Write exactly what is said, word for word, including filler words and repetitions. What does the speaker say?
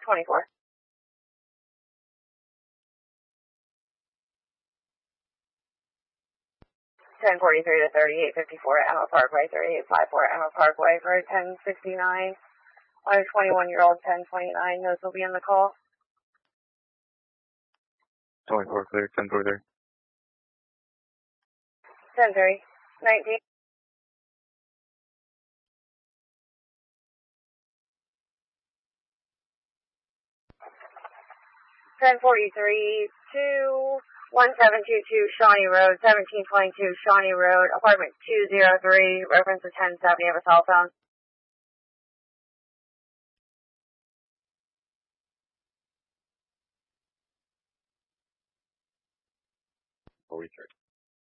twenty-four. ten forty-three to thirty-eight fifty-four at Alma Parkway, thirty-eight fifty-four at Alma Parkway for a ten fifty-nine. On a twenty-one-year-old ten twenty-nine, those will be in the call. twenty-four clear, ten forty-three. ten thirty, nineteen. ten forty-three to one seven two two Shawnee Road, seventeen twenty-two Shawnee Road, apartment two oh three, reference to ten seventy of a cell phone. forty-three.